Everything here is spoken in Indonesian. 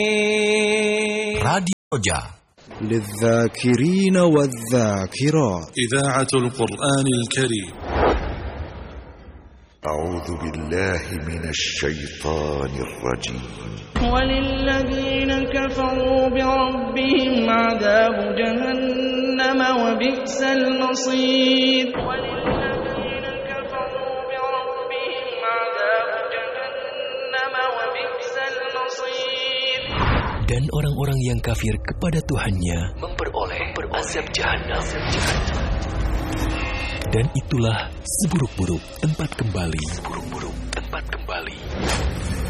Radio Roja للذاكرين والذاكرات إذاعة القرآن الكريم. أعوذ بالله من الشيطان الرجيم. وللذين كفروا بربهم عذاب جهنم وبئس المصير. وللذين كفروا بربهم عذاب جهنم وبئس المصير. Dan orang-orang yang kafir kepada Tuhannya memperoleh azab jahanam. Dan itulah seburuk-buruk tempat kembali.